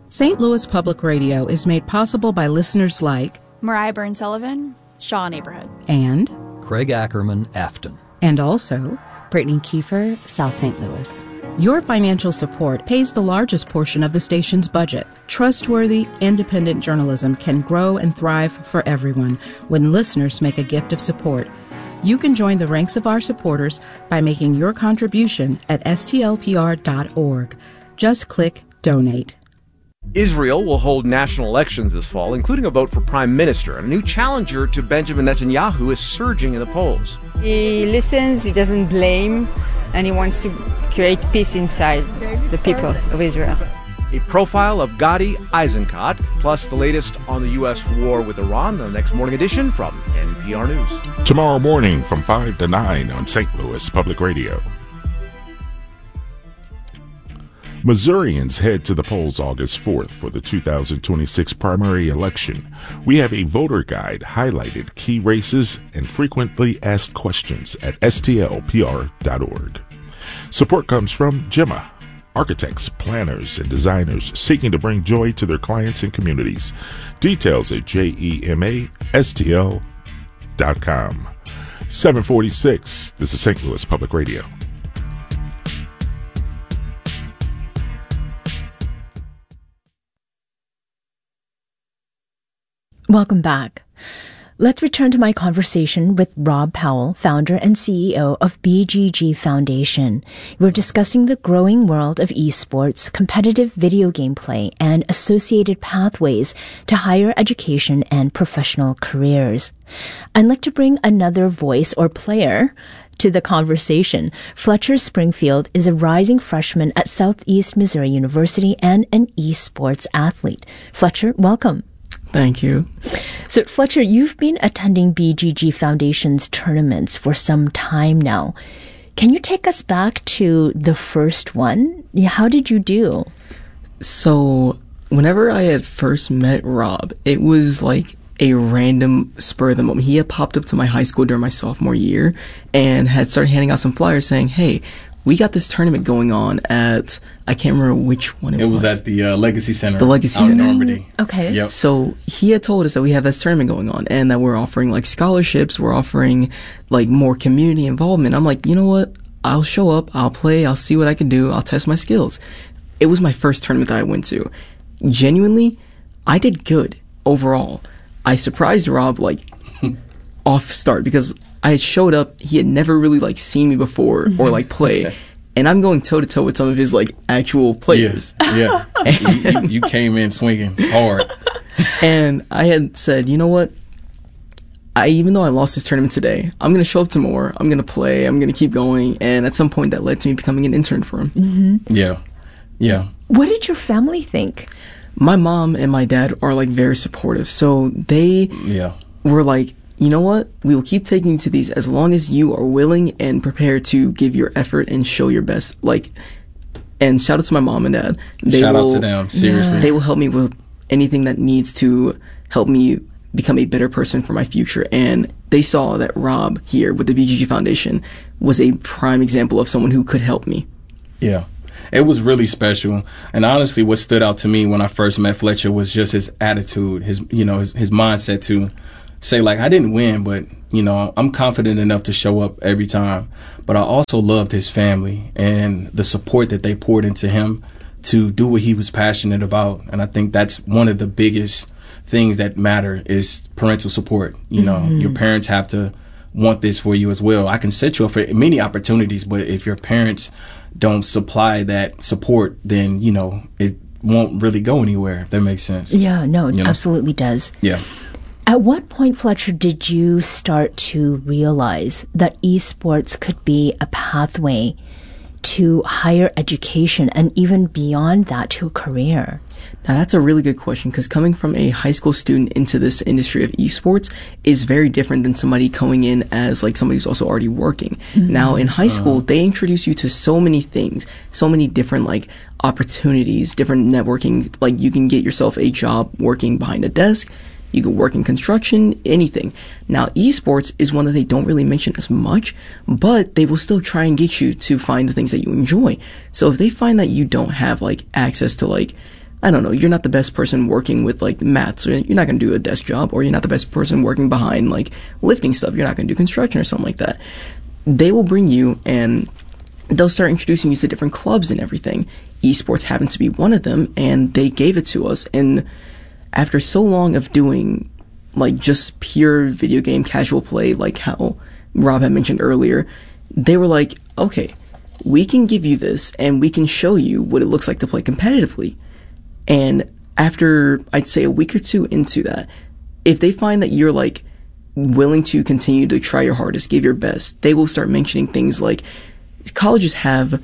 St. Louis Public Radio is made possible by listeners like Mariah Byrne-Sullivan, Shaw Neighborhood, and Craig Ackerman, Afton, and also Brittany Kiefer, South St. Louis. Your financial support pays the largest portion of the station's budget. Trustworthy, independent journalism can grow and thrive for everyone when listeners make a gift of support. You can join the ranks of our supporters by making your contribution at stlpr.org. Just click Donate. Israel will hold national elections this fall, including a vote for prime minister. And a new challenger to Benjamin Netanyahu is surging in the polls. He listens, he doesn't blame, and he wants to create peace inside the people of Israel. A profile of Gadi Eisenkot, plus the latest on the U.S. war with Iran, the next morning edition from NPR News. Tomorrow morning from 5 to 9 on St. Louis Public Radio. Missourians head to the polls August 4th for the 2026 primary election. We have a voter guide highlighted key races and frequently asked questions at stlpr.org. Support comes from Gemma, architects, planners, and designers seeking to bring joy to their clients and communities. Details at gemastl.com. 746, this is St. Louis Public Radio. Welcome back. Let's return to my conversation with Rob Powell, founder and CEO of BGG Foundation. We're discussing the growing world of esports, competitive video game play, and associated pathways to higher education and professional careers. I'd like to bring another voice or player to the conversation. Fletcher Springfield is a rising freshman at Southeast Missouri University and an esports athlete. Fletcher, welcome. Thank you. So, Fletcher, you've been attending BGG Foundation's tournaments for some time now. Can you take us back to the first one? How did you do? So, whenever I had first met Rob, it was like a random spur of the moment. He had popped up to my high school during my sophomore year and had started handing out some flyers saying, hey, we got this tournament going on at, I can't remember which one it was. It was at the Legacy Center. The Legacy out Center. in Normandy. Okay. Yep. So he had told us that we have this tournament going on and that we're offering like scholarships, we're offering like more community involvement. I'm like, you know what? I'll show up, I'll play, I'll see what I can do, I'll test my skills. It was my first tournament that I went to. Genuinely, I did good overall. I surprised Rob like off start because I had showed up, he had never really like seen me before or like play. And I'm going toe to toe with some of his like actual players. Yeah. You came in swinging hard. And I had said, you know what? Even though I lost this tournament today, I'm going to show up tomorrow. I'm going to play. I'm going to keep going. And at some point that led to me becoming an intern for him. Mm-hmm. Yeah. What did your family think? My mom and my dad are like very supportive. So they were like, you know what? We will keep taking you to these as long as you are willing and prepared to give your effort and show your best. Like, and shout out to my mom and dad. Shout out to them. Seriously. They will help me with anything that needs to help me become a better person for my future. And they saw that Rob here with the BGG Foundation was a prime example of someone who could help me. Yeah. It was really special. And honestly, what stood out to me when I first met Fletcher was just his attitude, his mindset to say, like, I didn't win, but, I'm confident enough to show up every time. But I also loved his family and the support that they poured into him to do what he was passionate about. And I think that's one of the biggest things that matter is parental support. Your parents have to want this for you as well. I can set you up for many opportunities, but if your parents don't supply that support, then, it won't really go anywhere, if that makes sense. Yeah, no, it absolutely does. Yeah. At what point, Fletcher, did you start to realize that esports could be a pathway to higher education and even beyond that to a career? Now, that's a really good question because coming from a high school student into this industry of esports is very different than somebody going in as like somebody who's also already working. Mm-hmm. Now, in high school, they introduce you to so many things, so many different like opportunities, different networking. Like you can get yourself a job working behind a desk. You could work in construction, anything. Now, esports is one that they don't really mention as much, but they will still try and get you to find the things that you enjoy. So if they find that you don't have like access to like I don't know, you're not the best person working with like maths, or you're not going to do a desk job, or you're not the best person working behind like lifting stuff, you're not going to do construction or something like that. They will bring you and they'll start introducing you to different clubs and everything. Esports happens to be one of them, and they gave it to us. And after so long of doing like just pure video game casual play, like how Rob had mentioned earlier, they were like, okay, we can give you this and we can show you what it looks like to play competitively. And after, I'd say, a week or two into that, if they find that you're like willing to continue to try your hardest, give your best, they will start mentioning things like colleges have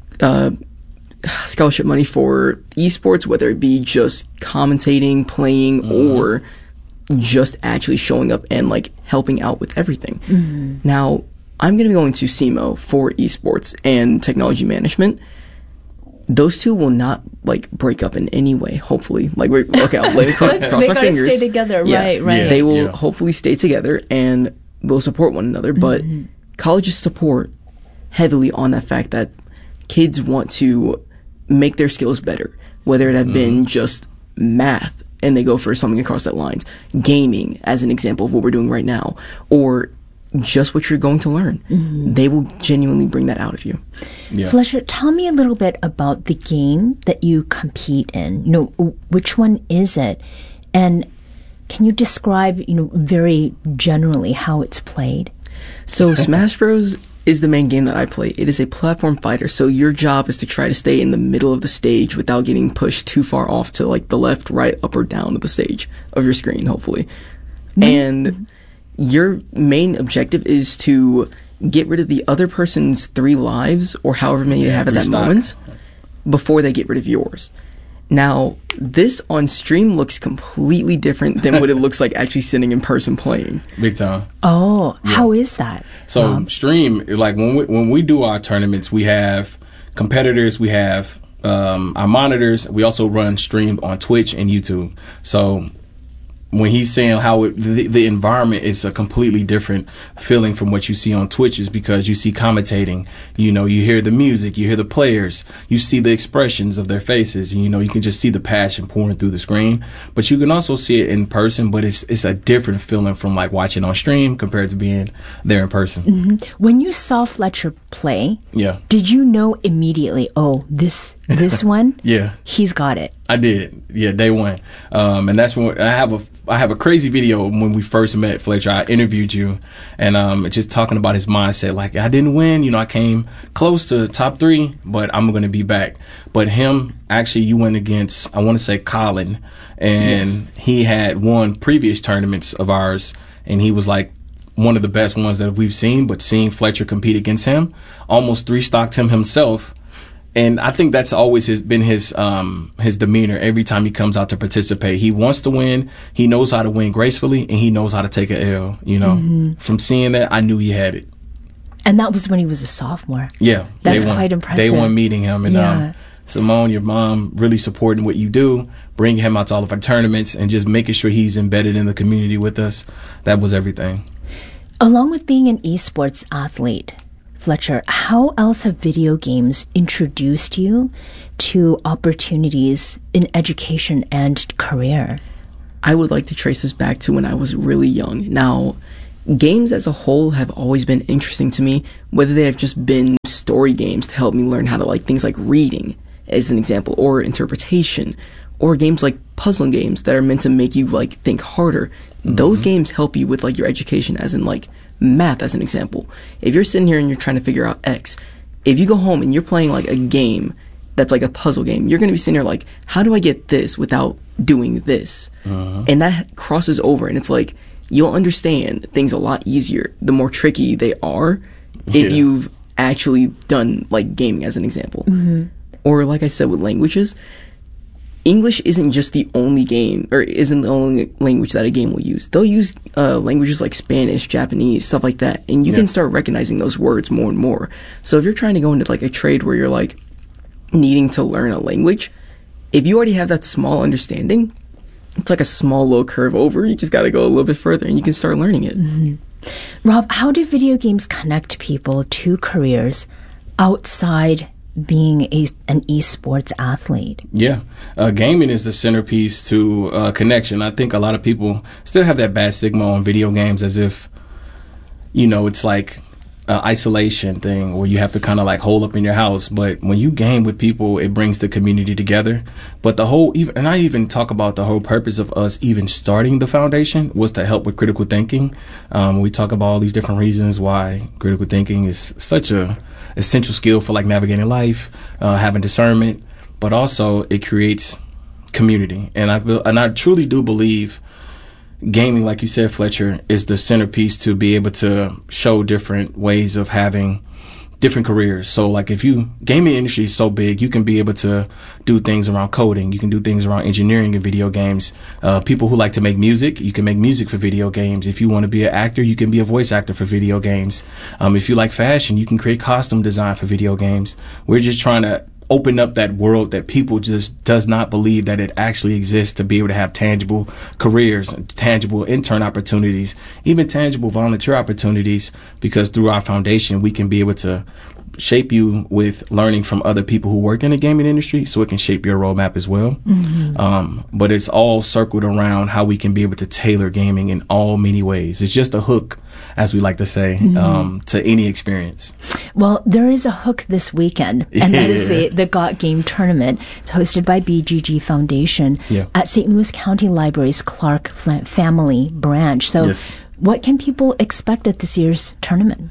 scholarship money for esports, whether it be just commentating, playing, or just actually showing up and like helping out with everything. Now, I'm going to be going to SEMO for esports and technology management. Those two will not like break up in any way, hopefully. Like, I'll lay cross my fingers. Stay together, right. They will hopefully stay together and will support one another. But colleges support heavily on that fact that kids want to make their skills better, whether it have been just math and they go for something across that line, gaming as an example of what we're doing right now, or just what you're going to learn. They will genuinely bring that out of you. Fletcher, tell me a little bit about the game that you compete in. You know, which one is it? And can you describe, you know, very generally how it's played? So Smash Bros. Is the main game that I play. It is a platform fighter, so your job is to try to stay in the middle of the stage without getting pushed too far off to like the left, right, up, or down of the stage of your screen, hopefully. And your main objective is to get rid of the other person's 3 lives, or however many they have at that moment, before they get rid of yours. Now, this on stream looks completely different than what it looks like actually sitting in person playing. Big time. Oh, how is that? So stream, like when we do our tournaments, we have competitors, we have our monitors. We also run stream on Twitch and YouTube. So when he's saying how the environment is a completely different feeling from what you see on Twitch, is because you see commentating, you know, you hear the music, you hear the players, you see the expressions of their faces, and, you know, you can just see the passion pouring through the screen. But you can also see it in person, but it's a different feeling from like watching on stream compared to being there in person. When you saw Fletcher play, did you know immediately, oh, this one? He's got it. I did. Yeah, day one. And that's when I have a crazy video when we first met, Fletcher. I interviewed you and just talking about his mindset. Like, I didn't win, you know, I came close to top 3, but I'm going to be back. But him, actually, you went against, I want to say, Colin, and he had won previous tournaments of ours, and he was like one of the best ones that we've seen. But seeing Fletcher compete against him, almost 3-stocked him himself. And I think that's always been his demeanor every time he comes out to participate. He wants to win. He knows how to win gracefully, and he knows how to take an L. You know, from seeing that, I knew he had it. And that was when he was a sophomore. Yeah, that's quite impressive. Day one meeting him, and Simone, your mom, really supporting what you do, bringing him out to all of our tournaments, and just making sure he's embedded in the community with us. That was everything. Along with being an esports athlete, Fletcher, how else have video games introduced you to opportunities in education and career? I would like to trace this back to when I was really young. Now, games as a whole have always been interesting to me, whether they have just been story games to help me learn how to like things like reading, as an example, or interpretation, or games like puzzle games that are meant to make you like think harder. Those games help you with like your education, as in like math, as an example. If you're sitting here and you're trying to figure out X, if you go home and you're playing like a game that's like a puzzle game, you're going to be sitting here like, how do I get this without doing this? And that crosses over, and it's like, you'll understand things a lot easier the more tricky they are if you've actually done like gaming, as an example. Or like I said with languages, English isn't just the only game, or isn't the only language that a game will use. They'll use languages like Spanish, Japanese, stuff like that, and you can start recognizing those words more and more. So if you're trying to go into like a trade where you're like needing to learn a language, if you already have that small understanding, it's like a small little curve over. You just got to go a little bit further and you can start learning it. Rob, how do video games connect people to careers outside being an esports athlete? Yeah. Gaming is the centerpiece to connection. I think a lot of people still have that bad stigma on video games as if, it's like isolation thing where you have to kind of like hole up in your house. But when you game with people, it brings the community together. But and I even talk about the whole purpose of us even starting the foundation was to help with critical thinking. We talk about all these different reasons why critical thinking is such a essential skill for like navigating life, having discernment, but also it creates community. And I truly do believe gaming, like you said, Fletcher, is the centerpiece to be able to show different ways of having different careers. So like gaming industry is so big, you can be able to do things around coding. You can do things around engineering in video games. People who like to make music, you can make music for video games. If you want to be an actor, you can be a voice actor for video games. If you like fashion, you can create costume design for video games. We're just trying to open up that world that people just does not believe that it actually exists, to be able to have tangible careers, tangible intern opportunities, even tangible volunteer opportunities, because through our foundation, we can be able to shape you with learning from other people who work in the gaming industry, so it can shape your roadmap as well. Mm-hmm. But it's all circled around how we can be able to tailor gaming in all many ways. It's just a hook, as we like to say, to any experience. Well, there is a hook this weekend, and that is the GOT Game Tournament. It's hosted by BGG Foundation at St. Louis County Library's Clark Family Branch. So what can people expect at this year's tournament?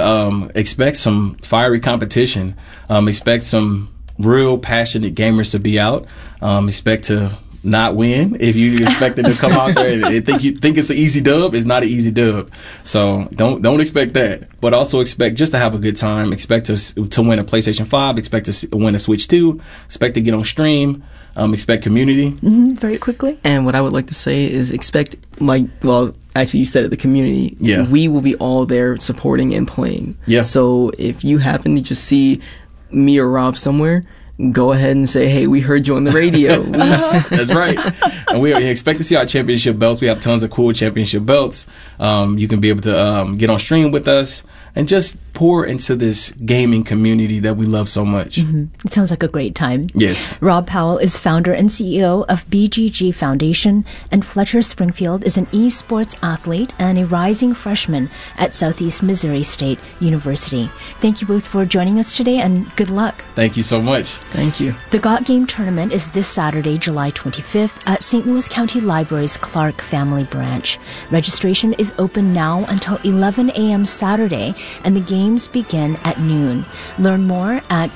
Expect some fiery competition. Expect some real passionate gamers to be out. Expect to not win. If you expect it to come out there and think it's an easy dub, it's not an easy dub. So don't expect that. But also expect just to have a good time. Expect to win a PlayStation 5. Expect to win a Switch 2. Expect to get on stream. Expect community. Very quickly. And what I would like to say is expect, actually, you said it, the community. Yeah. We will be all there supporting and playing. Yeah. So if you happen to just see me or Rob somewhere, go ahead and say, hey, we heard you on the radio. That's right. And we expect to see our championship belts. We have tons of cool championship belts. You can be able to get on stream with us and just pour into this gaming community that we love so much. It sounds like a great time. Yes. Rob Powell is founder and CEO of BGG Foundation, and Fletcher Springfield is an esports athlete and a rising freshman at Southeast Missouri State University. Thank you both for joining us today, and good luck. Thank you so much. Thank you. The GOT Game Tournament is this Saturday, July 25th at St. Louis County Library's Clark Family Branch. Registration is open now until 11 a.m. Saturday, and the games begin at noon. Learn more at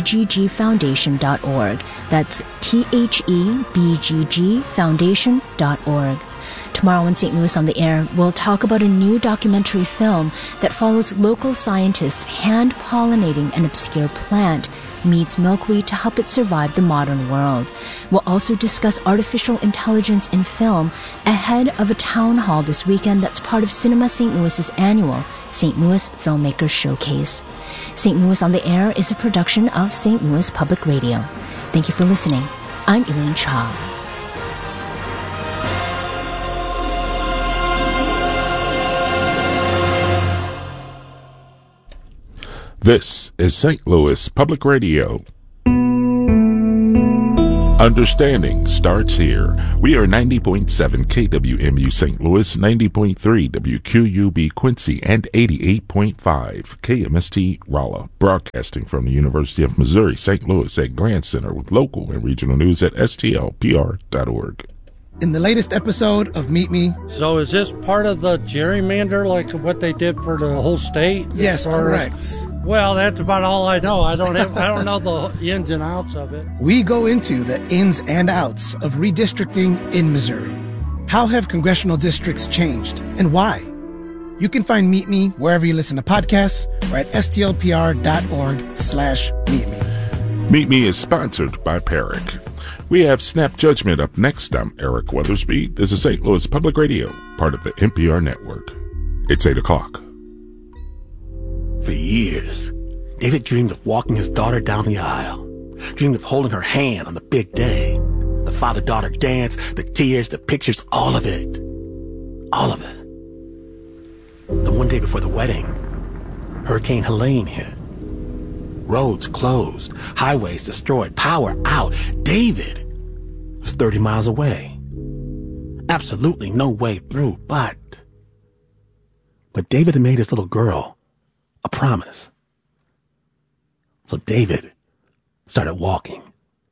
thebggfoundation.org. That's THEBGGfoundation.org. Tomorrow in St. Louis on the Air, we'll talk about a new documentary film that follows local scientists hand-pollinating an obscure plant meets milkweed to help it survive the modern world. We'll also discuss artificial intelligence in film ahead of a town hall this weekend that's part of Cinema St. Louis's annual St. Louis Filmmakers Showcase. St. Louis on the Air is a production of St. Louis Public Radio. Thank you for listening. I'm Elaine Cha. This is St. Louis Public Radio. Understanding starts here. We are 90.7 KWMU St. Louis, 90.3 WQUB Quincy, and 88.5 KMST Rolla, broadcasting from the University of Missouri, St. Louis at Grant Center with local and regional news at stlpr.org. In the latest episode of Meet Me. So is this part of the gerrymander, like what they did for the whole state? Yes, correct. Well, that's about all I know. I don't know the ins and outs of it. We go into the ins and outs of redistricting in Missouri. How have congressional districts changed, and why? You can find Meet Me wherever you listen to podcasts or at stlpr.org/meetme. Meet Me is sponsored by PERIC. We have Snap Judgment up next. I'm Eric Weathersby. This is St. Louis Public Radio, part of the NPR network. It's 8 o'clock. For years, David dreamed of walking his daughter down the aisle, dreamed of holding her hand on the big day. The father-daughter dance, the tears, the pictures, all of it. All of it. Then one day before the wedding, Hurricane Helene hit. roads closed, highways destroyed, power out. David was 30 miles away. Absolutely no way through, but David had made his little girl a promise. So David started walking.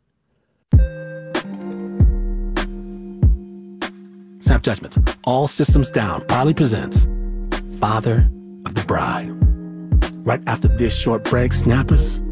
Snap Judgments, All Systems Down proudly presents Father of the Bride. Right after this short break, Snappers,